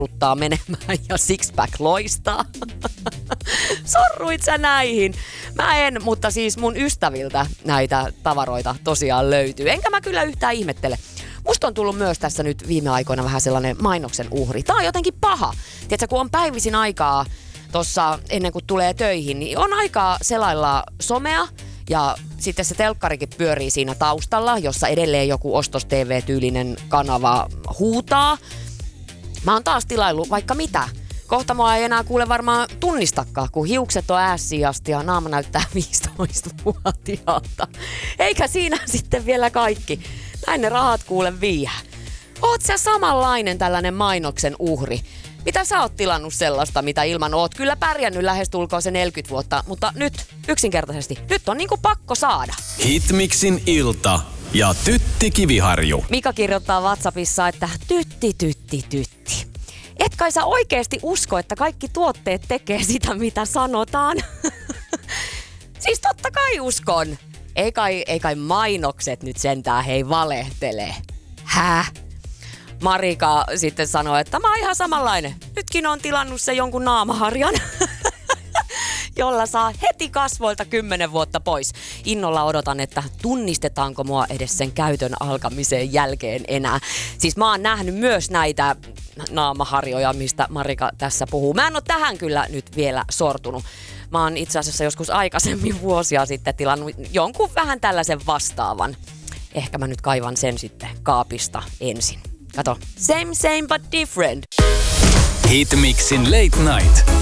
menemään ja sixpack loistaa. Sorruit sä näihin? Mä en, mutta siis mun ystäviltä näitä tavaroita tosiaan löytyy. Enkä mä kyllä yhtään ihmettele. Musta on tullut myös tässä nyt viime aikoina vähän sellainen mainoksen uhri. Tää on jotenkin paha. Tiedätkö, kun on päivisin aikaa tossa ennen kuin tulee töihin, niin on aikaa selailla somea ja sitten se telkkarikin pyörii siinä taustalla, jossa edelleen joku Ostos-TV-tyylinen kanava huutaa. Mä oon taas tilaillut vaikka mitä. Kohta mua ei enää kuule varmaan tunnistakaan, kun hiukset on äässiin asti ja naama näyttää 15-vuotiaalta. Eikä siinä sitten vielä kaikki. Näin ne rahat kuule viiää. Oot sä samanlainen tällainen mainoksen uhri? Mitä sä oot tilannut sellaista, mitä ilman oot kyllä pärjännyt lähestulkoon se 40 vuotta, mutta nyt yksinkertaisesti, nyt on niinku pakko saada. Hitmixin ilta ja Tytti Kiviharju. Mika kirjoittaa WhatsAppissa, että tytti. Et kai sä oikeesti usko, että kaikki tuotteet tekee sitä, mitä sanotaan? Siis totta kai uskon. Ei kai mainokset nyt sentään hei valehtele. Häh? Marika sitten sanoi, että mä oon ihan samanlainen. Nytkin on tilannut se jonkun naamaharjan, jolla saa heti kasvoilta 10 vuotta pois. Innolla odotan, että tunnistetaanko mua edes sen käytön alkamisen jälkeen enää. Siis mä oon nähnyt myös näitä naamaharjoja, mistä Marika tässä puhuu. Mä en oo tähän kyllä nyt vielä sortunut. Mä oon itse asiassa joskus aikaisemmin vuosia sitten tilannut jonkun vähän tällaisen vastaavan. Ehkä mä nyt kaivan sen sitten kaapista ensin. Kato, same but different. Hitmixin Late Night.